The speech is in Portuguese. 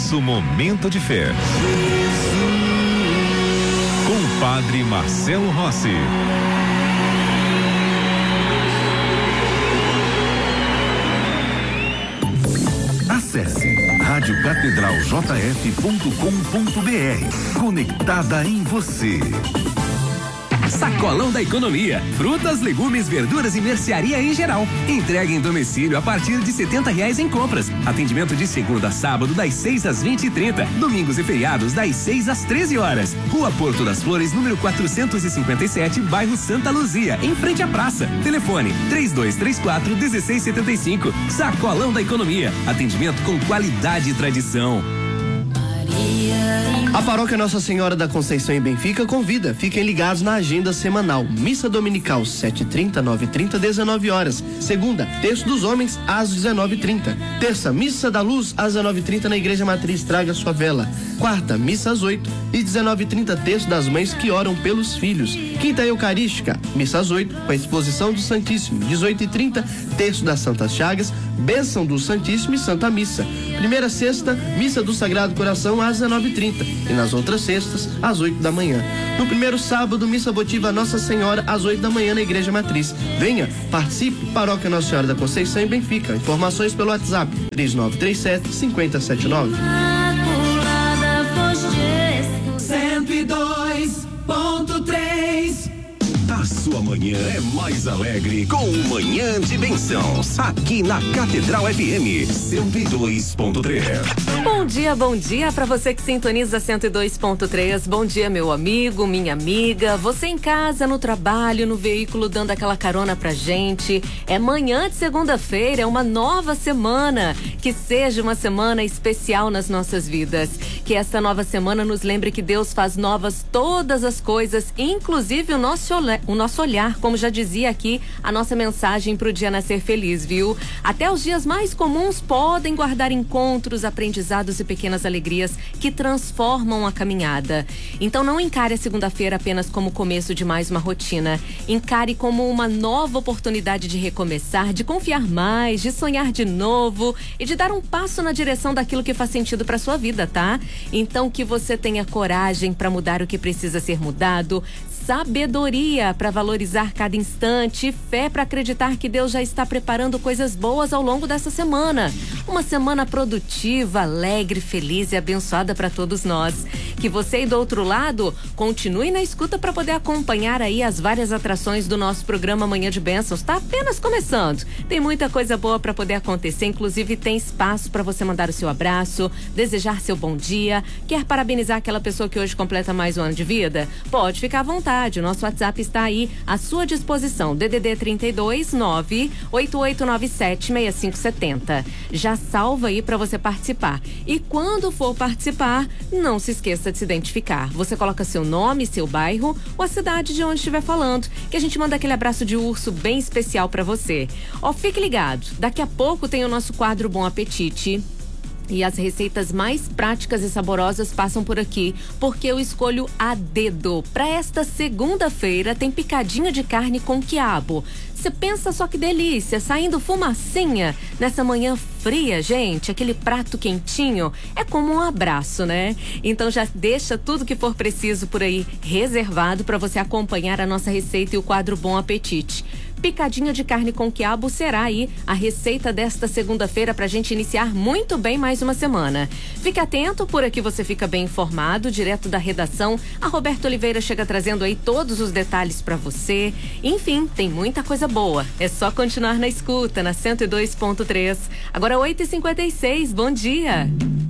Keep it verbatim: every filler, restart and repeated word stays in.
nosso momento de fé. Com o Padre Marcelo Rossi. Acesse rádio catedral j f ponto com ponto b r. Conectada em você. Sacolão da Economia. Frutas, legumes, verduras e mercearia em geral. Entrega em domicílio a partir de setenta reais em compras. Atendimento de segunda a sábado das seis às vinte e trinta. Domingos e feriados das seis às treze horas. Rua Porto das Flores, número quatrocentos e cinquenta e sete, bairro Santa Luzia, em frente à praça. Telefone três dois três quatro, um seis sete cinco. Sacolão da Economia. Atendimento com qualidade e tradição. A Paróquia Nossa Senhora da Conceição em Benfica convida. Fiquem ligados na agenda semanal. Missa dominical sete e trinta, nove e trinta, dezenove horas. Segunda, Terço dos Homens às dezenove e trinta. Terça, Missa da Luz às dezenove e trinta na Igreja Matriz. Traga sua vela. Quarta, Missa às oito e dezenove e trinta, Terço das Mães que oram pelos filhos. Quinta, Eucarística, Missa às oito, com a exposição do Santíssimo. dezoito e trinta, Terço das Santas Chagas, Bênção do Santíssimo e Santa Missa. Primeira sexta, Missa do Sagrado Coração às dezenove e trinta e nas outras sextas, às oito da manhã. No primeiro sábado, Missa Votiva Nossa Senhora às oito da manhã na Igreja Matriz. Venha, participe, Paróquia Nossa Senhora da Conceição em Benfica. Informações pelo WhatsApp três nove três sete, cinco zero sete nove. cento e dois ponto três. A sua manhã é mais alegre com o Manhã de Bênçãos, aqui na Catedral F M cento e dois ponto três. Bom dia, bom dia para você que sintoniza cento e dois ponto três. Bom dia, meu amigo, minha amiga, você em casa, no trabalho, no veículo, dando aquela carona pra gente. É manhã de segunda-feira, é uma nova semana. Que seja uma semana especial nas nossas vidas. Que esta nova semana nos lembre que Deus faz novas todas as coisas, inclusive o nosso olhar. O nosso olhar, como já dizia aqui, a nossa mensagem para o dia nascer feliz, viu? Até os dias mais comuns podem guardar encontros, aprendizados e pequenas alegrias que transformam a caminhada. Então não encare a segunda-feira apenas como o começo de mais uma rotina. Encare como uma nova oportunidade de recomeçar, de confiar mais, de sonhar de novo e de dar um passo na direção daquilo que faz sentido para sua vida, tá? Então que você tenha coragem para mudar o que precisa ser mudado, sabedoria para valorizar cada instante e fé para acreditar que Deus já está preparando coisas boas ao longo dessa semana. Uma semana produtiva, alegre, feliz e abençoada para todos nós. Que você aí do outro lado continue na escuta para poder acompanhar aí as várias atrações do nosso programa Manhã de Bênçãos. Está apenas começando. Tem muita coisa boa para poder acontecer, inclusive tem espaço para você mandar o seu abraço, desejar seu bom dia, quer parabenizar aquela pessoa que hoje completa mais um ano de vida? Pode ficar à vontade. O nosso WhatsApp está aí à sua disposição. D D D trinta e dois, nove oito oito nove sete, seis cinco sete zero. Já salva aí para você participar. E quando for participar, não se esqueça de se identificar. Você coloca seu nome, seu bairro ou a cidade de onde estiver falando, que a gente manda aquele abraço de urso bem especial para você. Ó, fique ligado. Daqui a pouco tem o nosso quadro Bom Apetite. E as receitas mais práticas e saborosas passam por aqui, porque eu escolho a dedo. Para esta segunda-feira tem picadinho de carne com quiabo. Você pensa só que delícia, saindo fumacinha nessa manhã fria, gente, aquele prato quentinho é como um abraço, né? Então já deixa tudo que for preciso por aí reservado para você acompanhar a nossa receita e o quadro Bom Apetite. Picadinho de carne com quiabo será aí a receita desta segunda-feira pra gente iniciar muito bem mais uma semana. Fique atento, por aqui você fica bem informado, direto da redação. A Roberta Oliveira chega trazendo aí todos os detalhes pra você. Enfim, tem muita coisa boa. É só continuar na escuta, na cento e dois ponto três. Agora oito e cinquenta e seis, bom dia.